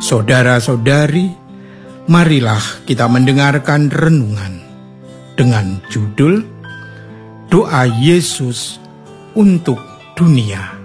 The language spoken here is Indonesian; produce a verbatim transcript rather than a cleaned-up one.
Saudara-saudari, marilah kita mendengarkan renungan dengan judul Doa Yesus untuk Dunia.